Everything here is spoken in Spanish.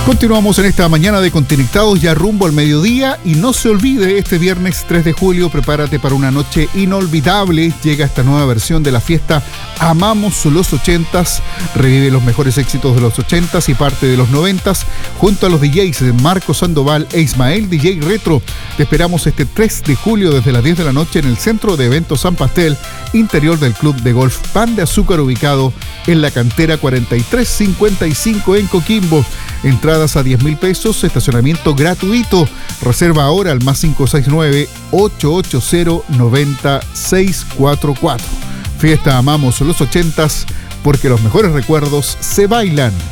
Continuamos en esta mañana de Conectados, ya rumbo al mediodía, y no se olvide, este viernes 3 de julio prepárate para una noche inolvidable. Llega esta nueva versión de la fiesta Amamos los 80s, revive los mejores éxitos de los 80s y parte de los 90s junto a los DJs de Marco Sandoval e Ismael DJ Retro. Te esperamos este 3 de julio desde las 10 de la noche en el Centro de Eventos San Pastel, interior del Club de Golf Pan de Azúcar, ubicado en la cantera 4355 en Coquimbo. Entradas a 10.000 pesos, estacionamiento gratuito. Reserva ahora al +569-880-90644. Fiesta Amamos los 80s, porque los mejores recuerdos se bailan.